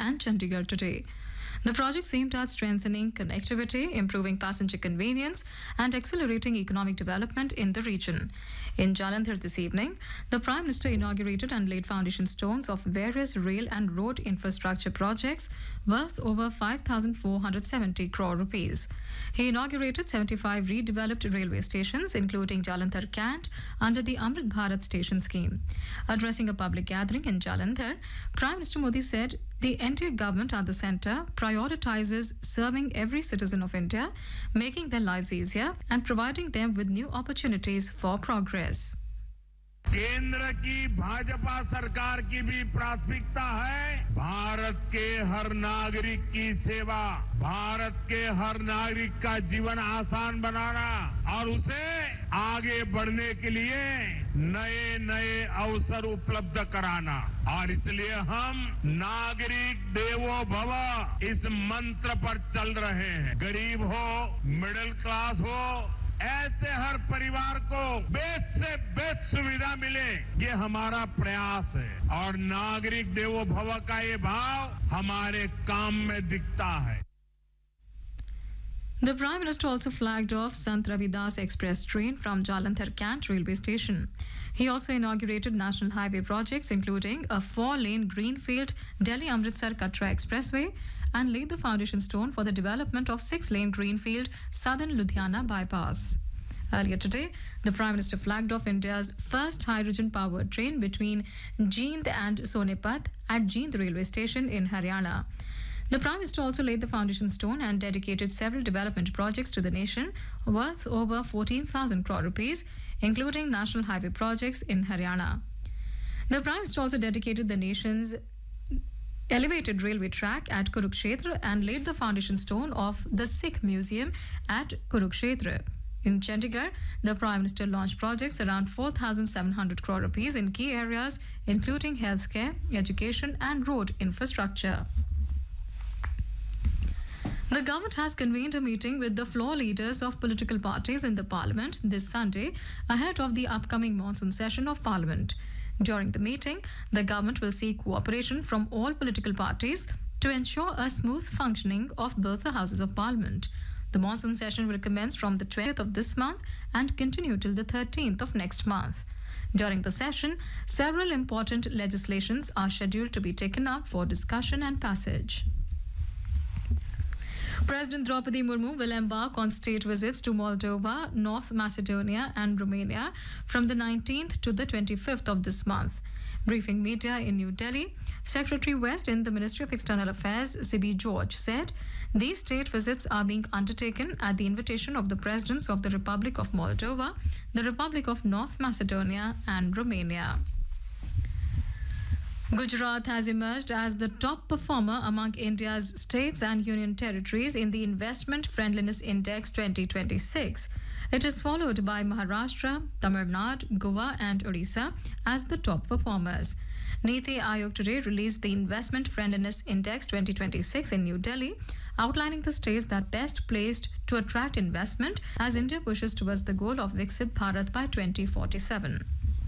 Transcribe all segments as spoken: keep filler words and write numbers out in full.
and Chandigarh today. The projects aimed at strengthening connectivity, improving passenger convenience, and accelerating economic development in the region. In Jalandhar this evening, the Prime Minister inaugurated and laid foundation stones of various rail and road infrastructure projects worth over five thousand four hundred seventy crore rupees. He inaugurated seventy-five redeveloped railway stations, including Jalandhar Cant, under the Amrit Bharat station scheme. Addressing a public gathering in Jalandhar, Prime Minister Modi said the N D A government at the centre prioritizes serving every citizen of India, making their lives easier and providing them with new opportunities for progress. केंद्र की भाजपा सरकार की भी प्राथमिकता है भारत के हर नागरिक की सेवा, भारत के हर नागरिक का जीवन आसान बनाना और उसे आगे बढ़ने के लिए नए नए अवसर उपलब्ध कराना। और इसलिए हम नागरिक देवो भव इस मंत्र पर चल रहे हैं। गरीब हो, मिडिल क्लास हो, ऐसे हर परिवार को बेस्ट से बेस्ट सुविधा मिले, ये हमारा प्रयास है और नागरिक देवो भव का ये भाव हमारे काम में दिखता है। The Prime Minister also flagged off Sant Ravidas Express train from Jalandhar Cant railway station. He also inaugurated national highway projects including a four-lane greenfield Delhi-Amritsar Katra Expressway and laid the foundation stone for the development of six-lane greenfield Southern Ludhiana bypass. Earlier today, the Prime Minister flagged off India's first hydrogen-powered train between Jind and Sonepat at Jind railway station in Haryana. The Prime Minister also laid the foundation stone and dedicated several development projects to the nation worth over fourteen thousand crore rupees, including national highway projects in Haryana. The Prime Minister also dedicated the nation's elevated railway track at Kurukshetra and laid the foundation stone of the Sikh Museum at Kurukshetra. In Chandigarh, the Prime Minister launched projects around four thousand seven hundred crore rupees in key areas, including healthcare, education, and road infrastructure. The government has convened a meeting with the floor leaders of political parties in the parliament this Sunday ahead of the upcoming monsoon session of parliament. During the meeting, the government will seek cooperation from all political parties to ensure a smooth functioning of both the houses of parliament. The monsoon session will commence from the twentieth of this month and continue till the thirteenth of next month. During the session, several important legislations are scheduled to be taken up for discussion and passage. President Draupadi Murmu will embark on state visits to Moldova, North Macedonia and Romania from the nineteenth to the twenty-fifth of this month. Briefing media in New Delhi, Secretary West in the Ministry of External Affairs, Sibi George, said these state visits are being undertaken at the invitation of the presidents of the Republic of Moldova, the Republic of North Macedonia and Romania. Gujarat has emerged as the top performer among India's states and union territories in the Investment Friendliness Index twenty twenty-six. It is followed by Maharashtra, Tamil Nadu, Goa and Odisha as the top performers. Niti Aayog today released the Investment Friendliness Index twenty twenty-six in New Delhi, outlining the states that best placed to attract investment as India pushes towards the goal of Viksit Bharat by twenty forty-seven.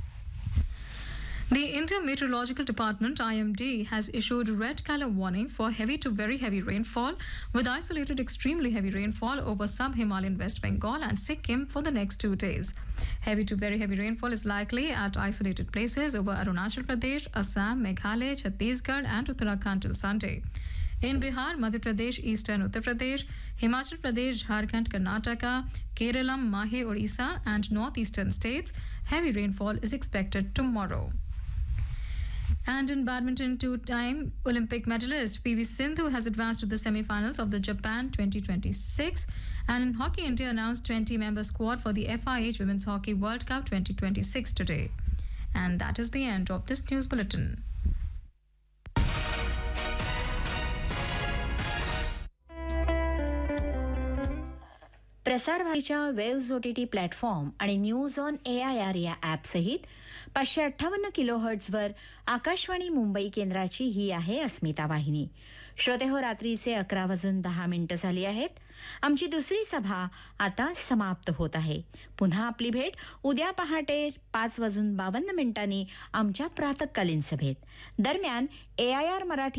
The India Meteorological Department I M D has issued red color warning for heavy to very heavy rainfall with isolated extremely heavy rainfall over sub-Himalayan West Bengal and Sikkim for the next two days. Heavy to very heavy rainfall is likely at isolated places over Arunachal Pradesh, Assam, Meghalaya, Chhattisgarh and Uttarakhand till Sunday. In Bihar, Madhya Pradesh, Eastern Uttar Pradesh, Himachal Pradesh, Jharkhand, Karnataka, Kerala, Mahe, Odisha and northeastern states, heavy rainfall is expected tomorrow. And in badminton, two-time Olympic medalist P V Sindhu has advanced to the semi-finals of the Japan twenty twenty-six. And in hockey, India announced twenty-member squad for the F I H Women's Hockey World Cup twenty twenty-six today. And that is the end of this news bulletin. प्रसार भारतीच्या waves OTT platform आणि news on A I R या ॲपसहित पाचशे अठ्ठावन्न kilo हर्ट्झवर Akashvani Mumbai केंद्राची ही आहे अस्मिता वाहिनी. श्रोते हो, रात्रीचे अकरा वाजून दहा मिनिटं झाली आहेत. आमची दुसरी सभा आता समाप्त होत आहे. पुन्हा आपली भेट उद्या पहाटे पाच वाजून बावन्न मिनिटांनी आमच्या प्रातःकालीन सभेत. दरम्यान ए आय आर मराठी